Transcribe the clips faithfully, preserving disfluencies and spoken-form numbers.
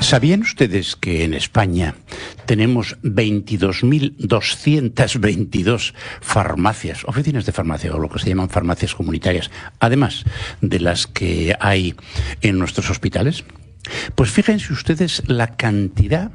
¿Sabían ustedes que en España tenemos veintidós mil doscientas veintidós farmacias, oficinas de farmacia, o lo que se llaman farmacias comunitarias, además de las que hay en nuestros hospitales? Pues fíjense ustedes la cantidad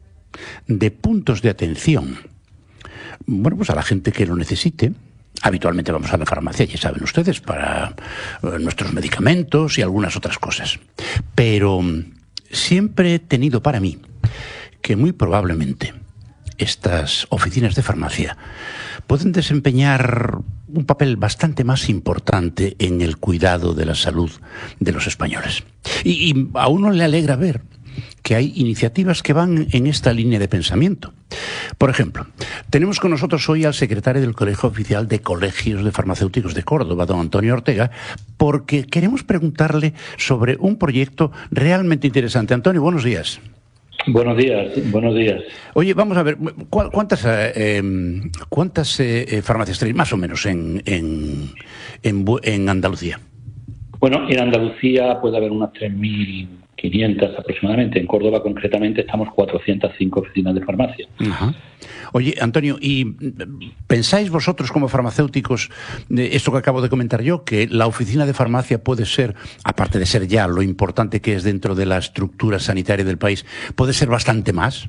de puntos de atención, bueno, pues a la gente que lo necesite. Habitualmente vamos a la farmacia, ya saben ustedes, para eh, nuestros medicamentos y algunas otras cosas. Pero siempre he tenido para mí que muy probablemente estas oficinas de farmacia pueden desempeñar un papel bastante más importante en el cuidado de la salud de los españoles. Y, y a uno le alegra ver que hay iniciativas que van en esta línea de pensamiento. Por ejemplo, tenemos con nosotros hoy al secretario del Colegio Oficial de Colegios de Farmacéuticos de Córdoba, don Antonio Ortega, porque queremos preguntarle sobre un proyecto realmente interesante. Antonio, buenos días. Buenos días, buenos días. Oye, vamos a ver, ¿cuántas eh, cuántas eh, farmacias tenéis más o menos en, en, en, en Andalucía? Bueno, en Andalucía puede haber unas tres mil quinientas aproximadamente. En Córdoba, concretamente, estamos cuatrocientas cinco oficinas de farmacia. Ajá. Oye, Antonio, ¿y pensáis vosotros como farmacéuticos, esto que acabo de comentar yo, que la oficina de farmacia puede ser, aparte de ser ya lo importante que es dentro de la estructura sanitaria del país, puede ser bastante más?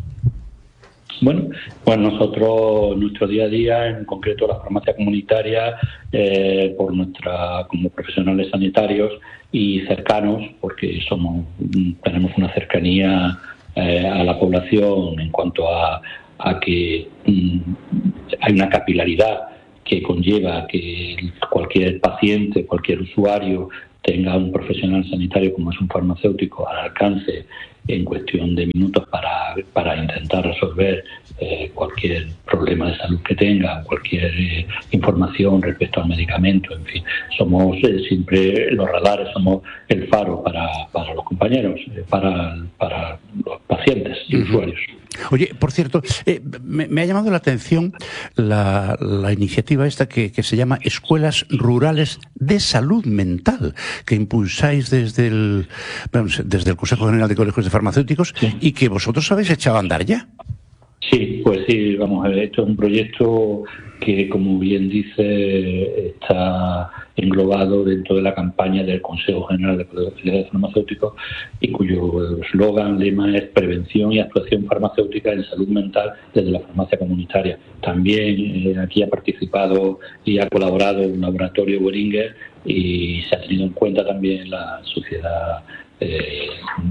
Bueno, pues nosotros, nuestro día a día, en concreto la farmacia comunitaria, eh, por nuestra, como profesionales sanitarios y cercanos, porque somos tenemos una cercanía eh, a la población en cuanto a, a que mm, hay una capilaridad que conlleva que cualquier paciente, cualquier usuario tenga un profesional sanitario como es un farmacéutico al alcance en cuestión de minutos para, para intentar resolver eh, cualquier problema de salud que tenga, cualquier eh, información respecto al medicamento, en fin. Somos eh, siempre los radares, somos el faro para, para los compañeros, eh, para, para los pacientes y uh-huh. usuarios. Oye, por cierto, eh, me, me ha llamado la atención la, la iniciativa esta que, que se llama Escuelas Rurales de Salud Mental, que impulsáis desde el, vamos, desde el Consejo General de Colegios de Farmacéuticos, sí. Y que vosotros habéis echado a andar ya. Sí, pues sí, vamos a ver, esto es un proyecto que, como bien dice, está englobado dentro de la campaña del Consejo General de Colegios de Farmacéuticos y cuyo eslogan, lema es prevención y actuación farmacéutica en salud mental desde la farmacia comunitaria. También eh, aquí ha participado y ha colaborado un laboratorio Boehringer y se ha tenido en cuenta también la sociedad eh,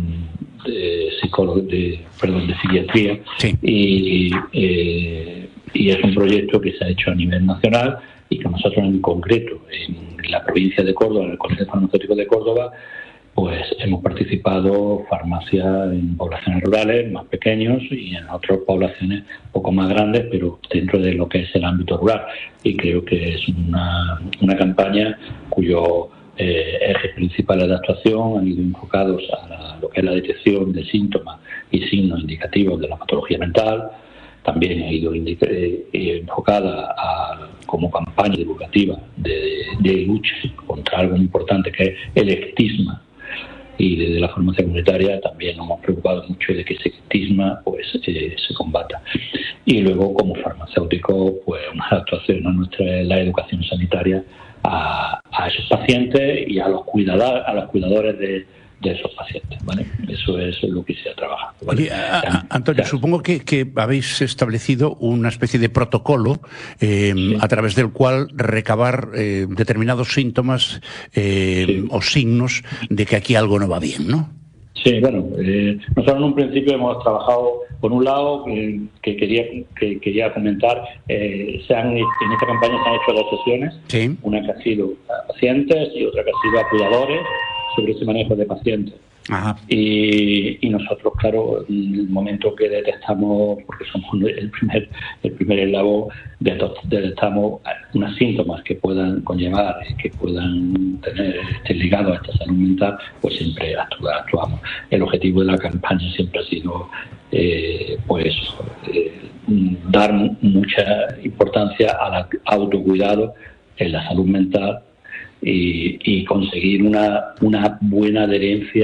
de psicólogo, de, perdón, de psiquiatría, sí. y, eh, y es un proyecto que se ha hecho a nivel nacional y que nosotros en concreto en la provincia de Córdoba, en el Colegio Farmacéutico de Córdoba, pues hemos participado farmacias en poblaciones rurales más pequeños y en otras poblaciones un poco más grandes, pero dentro de lo que es el ámbito rural, y creo que es una, una campaña cuyo Eh, ejes principales de actuación han ido enfocados a la, lo que es la detección de síntomas y signos indicativos de la patología mental. También ha ido indica, eh, enfocada a, como campaña divulgativa de, de lucha contra algo importante que es el estigma, y desde la farmacia comunitaria también nos hemos preocupado mucho de que ese estigma pues eh, se combata. Y luego, como farmacéutico, pues una actuación a nuestra la educación sanitaria a, a esos pacientes y a los cuidadores, a los cuidadores de, de esos pacientes, ¿vale? Eso es lo que se ha trabajado, ¿vale? Oye, a, a, Antonio, ya. Supongo que, que habéis establecido una especie de protocolo eh, sí. a través del cual recabar eh, determinados síntomas eh, sí. o signos de que aquí algo no va bien, ¿no? Sí, bueno, eh, nosotros en un principio hemos trabajado, por un lado, eh, que quería que quería comentar, eh, se han, en esta campaña se han hecho dos sesiones, sí. Una que ha sido a pacientes y otra que ha sido a cuidadores sobre ese manejo de pacientes. Ajá. Y, y nosotros, claro, en el momento que detectamos, porque somos el primer el primer eslabón, detectamos unos síntomas que puedan conllevar, que puedan tener este ligado a esta salud mental, pues siempre actuamos. El objetivo de la campaña siempre ha sido eh, pues eh, dar mucha importancia al autocuidado en la salud mental y, y conseguir una, una buena adherencia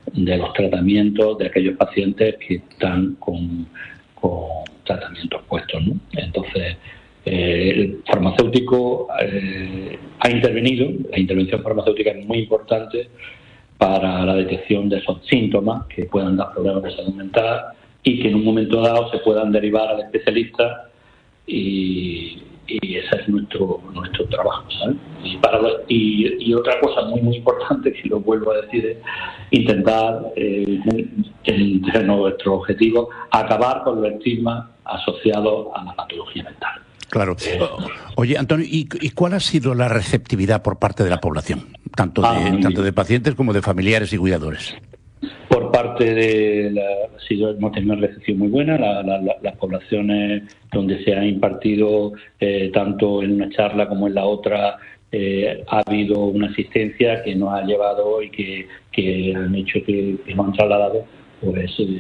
de los tratamientos de aquellos pacientes que están con, con tratamientos puestos, ¿no? Entonces, eh, el farmacéutico eh, ha intervenido. La intervención farmacéutica es muy importante para la detección de esos síntomas que puedan dar problemas de salud mental y que en un momento dado se puedan derivar al especialista, y, y ese es nuestro nuestro trabajo, ¿sabes? Y, para lo, y, y otra cosa muy muy importante, que lo vuelvo a decir, es intentar, eh, entre nuestro objetivo, acabar con los estigmas asociados a la patología mental. Claro. Oye, Antonio, ¿y, ¿y cuál ha sido la receptividad por parte de la población, tanto de, ah, tanto de pacientes como de familiares y cuidadores? Por parte de la, sí, hemos tenido una recepción muy buena. La, la, la, las poblaciones donde se ha impartido, eh, tanto en una charla como en la otra, eh, ha habido una asistencia que nos ha llevado y que, que han hecho que, que nos han trasladado, pues, eh,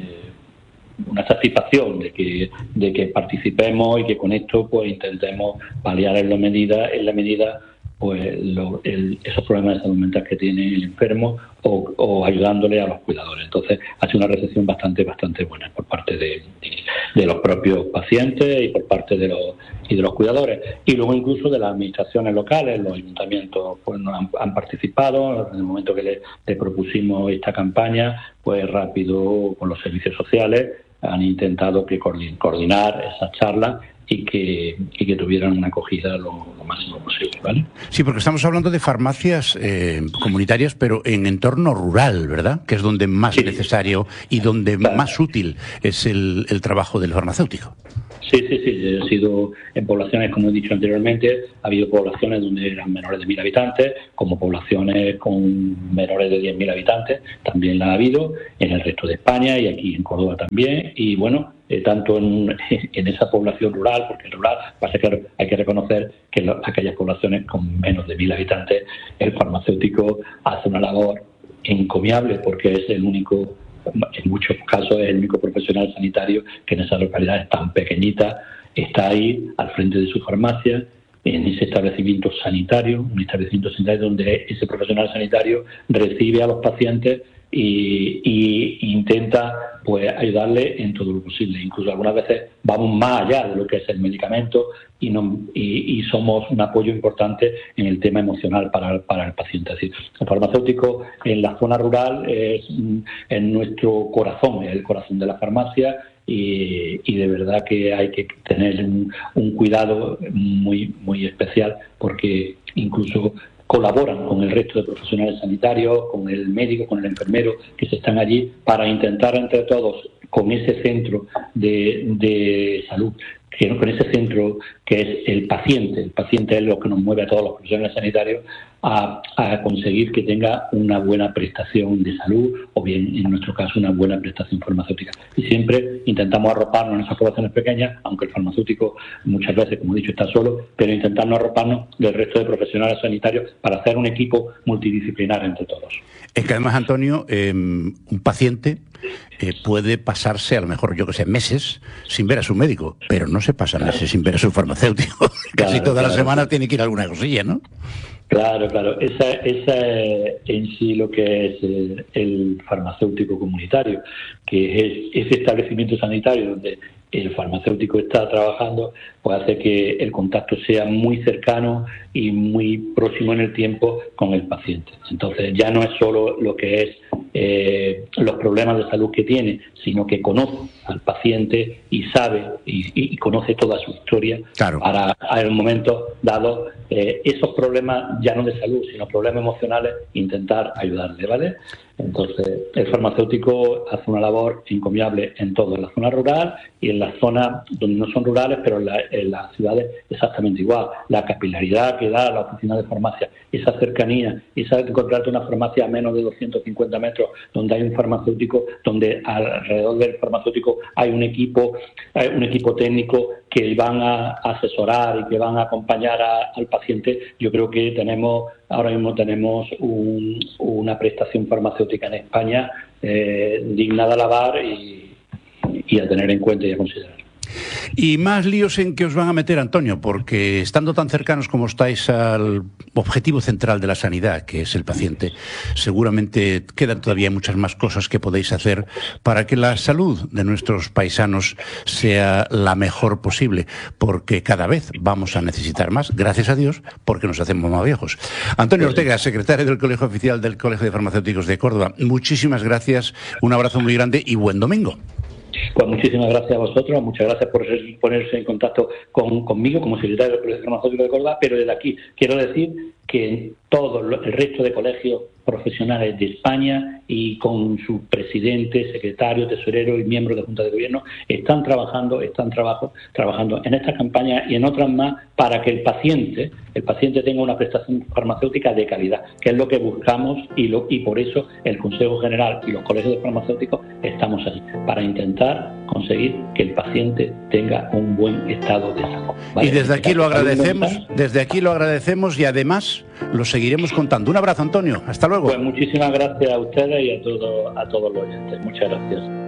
una satisfacción de que de que participemos y que con esto pues intentemos paliar en la medida en la medida pues lo, el, esos problemas de salud mental que tiene el enfermo, o, o ayudándole a los cuidadores. Entonces ha sido una recepción bastante bastante buena por parte de, de, de los propios pacientes y por parte de los y de los cuidadores, y luego incluso de las administraciones locales. Los ayuntamientos pues nos han, han participado en el momento que le, le propusimos esta campaña, pues rápido con los servicios sociales han intentado que coordinar esas charlas y que, y que tuvieran una acogida lo, lo máximo posible, ¿vale? Sí, porque estamos hablando de farmacias eh, comunitarias, pero en entorno rural, ¿verdad? Que es donde más sí. necesario y donde claro. más útil es el, el trabajo del farmacéutico. Sí, sí, sí. Ha sido en poblaciones, como he dicho anteriormente, ha habido poblaciones donde eran menores de mil habitantes, como poblaciones con menores de diez mil habitantes, también la ha habido en el resto de España y aquí en Córdoba también. Y bueno, eh, tanto en, en esa población rural, porque en rural pasa que hay que reconocer que en aquellas poblaciones con menos de mil habitantes, el farmacéutico hace una labor encomiable, porque es el único, en muchos casos es el único profesional sanitario que en esas localidades tan pequeñitas está ahí al frente de su farmacia, en ese establecimiento sanitario, un establecimiento sanitario donde ese profesional sanitario recibe a los pacientes y, y intenta pues ayudarle en todo lo posible. Incluso algunas veces vamos más allá de lo que es el medicamento y, no, y, y somos un apoyo importante en el tema emocional para, para el paciente. Es decir, el farmacéutico en la zona rural es, es nuestro corazón, es el corazón de la farmacia. Y, y de verdad que hay que tener un, un cuidado muy muy especial, porque incluso colaboran con el resto de profesionales sanitarios, con el médico, con el enfermero, que se están allí para intentar entre todos, con ese centro de, de salud, que con ese centro que es el paciente, el paciente es lo que nos mueve a todos los profesionales sanitarios a, a conseguir que tenga una buena prestación de salud, o bien en nuestro caso una buena prestación farmacéutica. Y siempre intentamos arroparnos en esas poblaciones pequeñas, aunque el farmacéutico muchas veces, como he dicho, está solo, pero intentamos arroparnos del resto de profesionales sanitarios para hacer un equipo multidisciplinar entre todos. Es que además, Antonio, eh, un paciente eh, puede pasarse a lo mejor, yo que sé, meses sin ver a su médico, pero no se pasa meses sin ver a su farmacéutico. Casi claro, todas claro, las semanas sí. tiene que ir a alguna cosilla, ¿no? Claro, claro. Esa, esa es en sí lo que es el, el farmacéutico comunitario, que es ese establecimiento sanitario donde el farmacéutico está trabajando, pues hace que el contacto sea muy cercano y muy próximo en el tiempo con el paciente. Entonces ya no es solo lo que es eh, los problemas de salud que tiene, sino que conoce al paciente y sabe y, y conoce toda su historia, claro, para en el momento dado eh, esos problemas ya no de salud, sino problemas emocionales, intentar ayudarle, ¿vale? Entonces, el farmacéutico hace una labor encomiable en todo, en la zona rural y en las zonas donde no son rurales, pero en, la, en las ciudades exactamente igual. La capilaridad que da la oficina de farmacia, esa cercanía, esa de encontrarte una farmacia a menos de doscientos cincuenta metros, donde hay un farmacéutico, donde alrededor del farmacéutico hay un equipo, hay un equipo técnico que van a asesorar y que van a acompañar a, al paciente. Yo creo que tenemos ahora mismo tenemos un, una prestación farmacéutica en España eh, digna de alabar y, y a tener en cuenta y a considerar. Y más líos en que os van a meter, Antonio, porque estando tan cercanos como estáis al objetivo central de la sanidad, que es el paciente, seguramente quedan todavía muchas más cosas que podéis hacer para que la salud de nuestros paisanos sea la mejor posible, porque cada vez vamos a necesitar más, gracias a Dios, porque nos hacemos más viejos. Antonio Ortega, secretario del Colegio Oficial del Colegio de Farmacéuticos de Córdoba, muchísimas gracias, un abrazo muy grande y buen domingo. Pues muchísimas gracias a vosotros, muchas gracias por ponerse en contacto con, conmigo como secretario del Colegio Farmacéutico de Córdoba, pero desde aquí quiero decir que todo el resto de colegios profesionales de España y con sus presidentes, secretarios, tesoreros y miembros de Junta de Gobierno están trabajando, están trabajo, trabajando en esta campaña y en otras más para que el paciente, el paciente tenga una prestación farmacéutica de calidad, que es lo que buscamos y, lo, y por eso el Consejo General y los colegios de farmacéuticos estamos ahí, para intentar conseguir que el paciente tenga un buen estado de salud. ¿Vale? Y desde aquí lo agradecemos, desde aquí lo agradecemos y además lo seguiremos contando. Un abrazo, Antonio. Hasta luego. Pues muchísimas gracias a ustedes y a todos, a todos los oyentes. Muchas gracias.